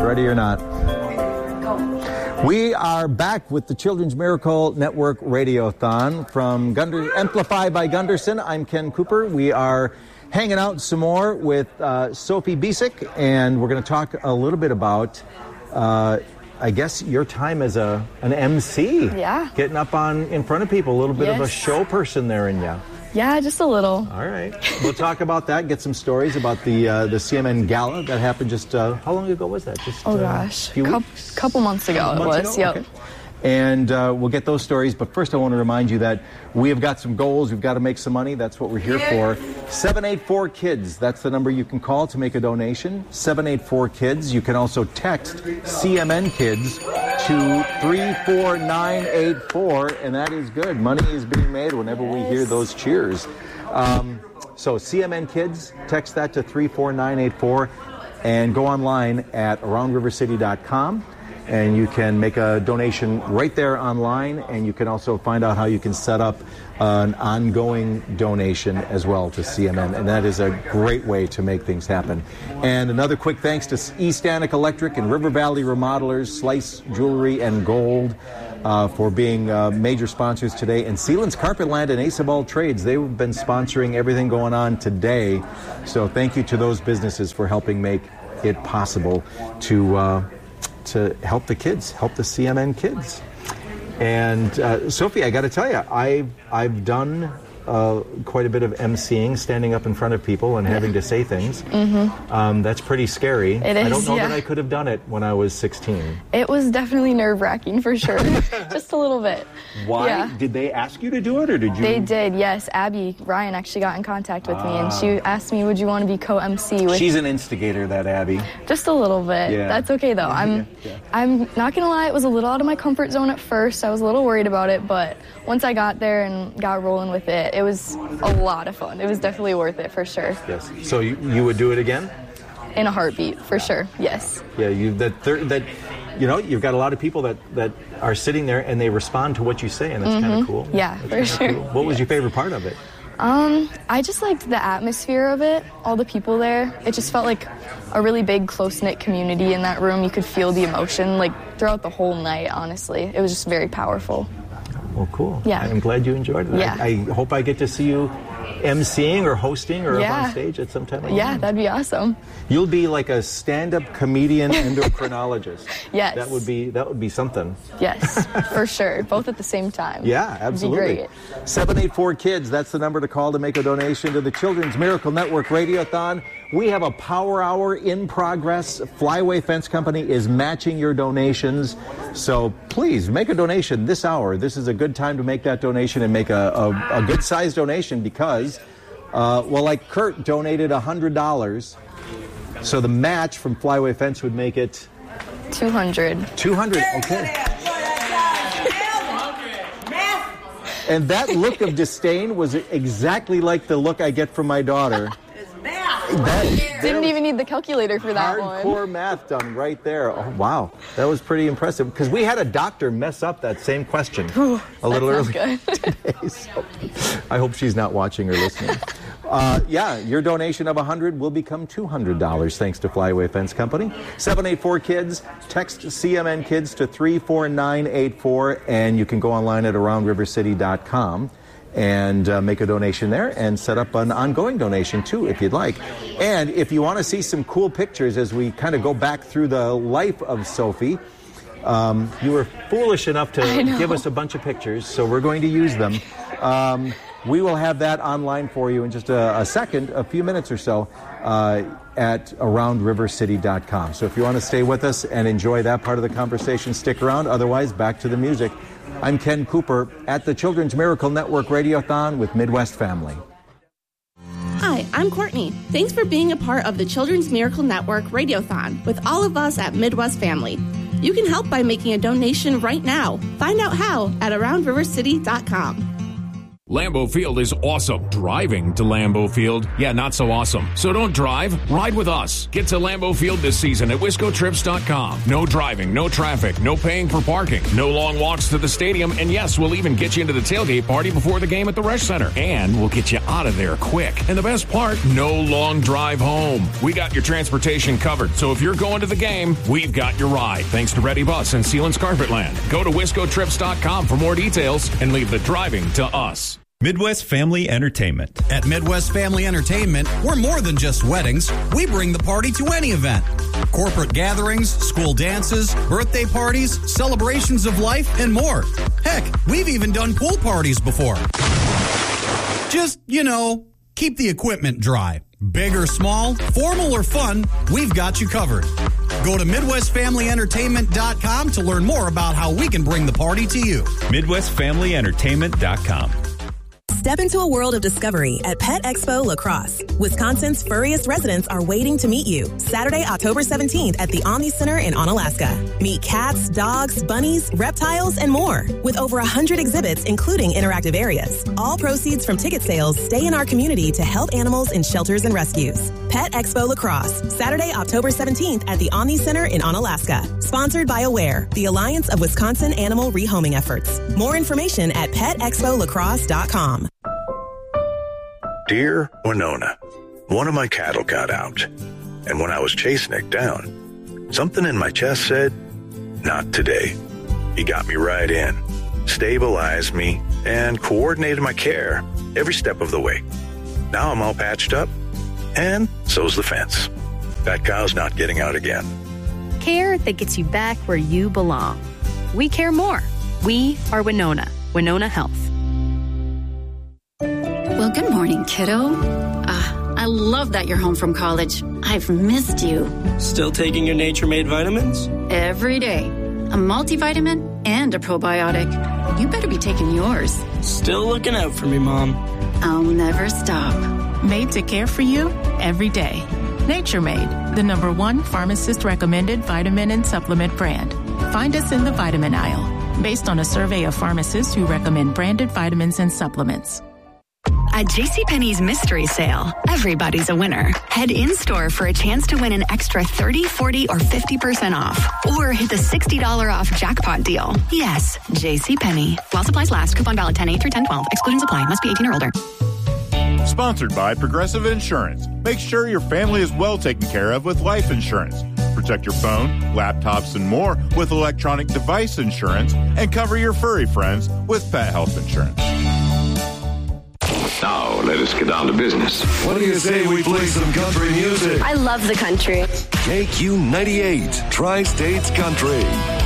ready or not. We are back with the Children's Miracle Network Radiothon from Amplify by Gunderson. I'm Ken Cooper. We are hanging out some more with Sophie Bisek, and we're going to talk a little bit about, I guess, your time as an MC. Yeah. Getting up in front of people, a little bit of a show person there in you. Yeah, just a little. All right. We'll talk about that, get some stories about the CMN Gala that happened just, how long ago was that? Just Couple months ago it was, yep. Okay. And we'll get those stories, but first I want to remind you that we have got some goals. We've got to make some money. That's what we're here for. 784-KIDS, that's the number you can call to make a donation. 784-KIDS. You can also text CMN Kids to 34984, and that is good. Money is being made whenever we hear those cheers. So CMN Kids, text that to 34984, and go online at aroundrivercity.com. And you can make a donation right there online, and you can also find out how you can set up an ongoing donation as well to CMN, and that is a great way to make things happen. And another quick thanks to East Annick Electric and River Valley Remodelers, Slice Jewelry and Gold for being major sponsors today, and Sealands Carpetland and Ace of All Trades. They've been sponsoring everything going on today, so thank you to those businesses for helping make it possible to help the kids, help the CMN kids. And Sophie, I got to tell you, I've done quite a bit of emceeing, standing up in front of people and having to say things. Mm-hmm. That's pretty scary. It is, I don't know that I could have done it when I was 16. It was definitely nerve-wracking for sure, just a little bit. Why? Yeah. Did they ask you to do it, or did you? They did, yes. Abby Ryan actually got in contact with me, and she asked me, would you want to be co-MC with... She's an instigator, that Abby. Just a little bit. Yeah. That's okay, though. I'm not going to lie, it was a little out of my comfort zone at first. I was a little worried about it, but once I got there and got rolling with it, it was a lot of fun. It was definitely worth it, for sure. Yes. So you would do it again? In a heartbeat, for sure, yes. Yeah, you've got a lot of people that are sitting there and they respond to what you say, and that's kind of cool. Yeah, that's for sure. Cool. What was your favorite part of it? I just liked the atmosphere of it, all the people there. It just felt like a really big, close-knit community in that room. You could feel the emotion, like, throughout the whole night, honestly. It was just very powerful. Well, cool. Yeah. I'm glad you enjoyed it. Yeah. I hope I get to see you emceeing or hosting or up on stage at some time. Yeah, that'd be awesome. You'll be like a stand-up comedian endocrinologist. Yes. That would be something. Yes, for sure. Both at the same time. Yeah, absolutely. It'd be great. 784-KIDS, that's the number to call to make a donation to the Children's Miracle Network Radiothon. We have a power hour in progress. Flyaway Fence Company is matching your donations. So please make a donation this hour. This is a good time to make that donation and make a good-sized donation because, like Kurt donated $100. So the match from Flyaway Fence would make it... 200. 200, okay. And that look of disdain was exactly like the look I get from my daughter. Didn't even need the calculator for that one. Hardcore math done right there. Oh, wow. That was pretty impressive because we had a doctor mess up that same question a little earlier today. So I hope she's not watching or listening. Your donation of $100 will become $200 thanks to Flyaway Fence Company. 784-KIDS. Text CMN Kids to 34984, and you can go online at aroundrivercity.com. and make a donation there and set up an ongoing donation too if you'd like. And if you want to see some cool pictures as we kind of go back through the life of Sophie, you were foolish enough to give us a bunch of pictures, so we're going to use them. We will have that online for you in just a few minutes or so at aroundrivercity.com. So if you want to stay with us and enjoy that part of the conversation, stick around. Otherwise, back to the music. I'm Ken Cooper at the Children's Miracle Network Radiothon with Midwest Family. Hi, I'm Courtney. Thanks for being a part of the Children's Miracle Network Radiothon with all of us at Midwest Family. You can help by making a donation right now. Find out how at aroundrivercity.com. Lambeau Field is awesome. Driving to Lambeau Field, yeah, not so awesome. So don't drive, ride with us. Get to Lambeau Field this season at wiscotrips.com. No driving, no traffic, no paying for parking, no long walks to the stadium, and yes, we'll even get you into the tailgate party before the game at the Resch Center. And we'll get you out of there quick. And the best part, no long drive home. We got your transportation covered, so if you're going to the game, we've got your ride. Thanks to Ready Bus and Sealands Carpetland. Go to wiscotrips.com for more details and leave the driving to us. Midwest Family Entertainment. At Midwest Family Entertainment, we're more than just weddings. We bring the party to any event. Corporate gatherings, school dances, birthday parties, celebrations of life, and more. Heck, we've even done pool parties before. Just, keep the equipment dry. Big or small, formal or fun, we've got you covered. Go to MidwestFamilyEntertainment.com to learn more about how we can bring the party to you. MidwestFamilyEntertainment.com. Step into a world of discovery at Pet Expo La Crosse. Wisconsin's furriest residents are waiting to meet you. Saturday, October 17th at the Omni Center in Onalaska. Meet cats, dogs, bunnies, reptiles, and more. With over 100 exhibits, including interactive areas. All proceeds from ticket sales stay in our community to help animals in shelters and rescues. Pet Expo La Crosse. Saturday, October 17th at the Omni Center in Onalaska. Sponsored by AWARE, the Alliance of Wisconsin Animal Rehoming Efforts. More information at petexpoliacrosse.com. Dear Winona, one of my cattle got out, and when I was chasing it down, something in my chest said, not today. He got me right in, stabilized me, and coordinated my care every step of the way. Now I'm all patched up, and so's the fence. That cow's not getting out again. Care that gets you back where you belong. We care more. We are Winona. Winona Health. Well, good morning, kiddo. I love that you're home from college. I've missed you. Still taking your Nature Made vitamins? Every day. A multivitamin and a probiotic. You better be taking yours. Still looking out for me, Mom. I'll never stop. Made to care for you every day. Nature Made, the #1 pharmacist-recommended vitamin and supplement brand. Find us in the vitamin aisle, based on a survey of pharmacists who recommend branded vitamins and supplements. At JCPenney's Mystery Sale, everybody's a winner. Head in-store for a chance to win an extra 30, 40, or 50% off. Or hit the $60 off jackpot deal. Yes, JCPenney. While supplies last. Coupon valid 10/8 through 10/12. Exclusions apply. Must be 18 or older. Sponsored by Progressive Insurance. Make sure your family is well taken care of with life insurance. Protect your phone, laptops, and more with electronic device insurance. And cover your furry friends with pet health insurance. Now, let us get down to business. What do you say we play some country music? I love the country. KQ98, Tri-States Country.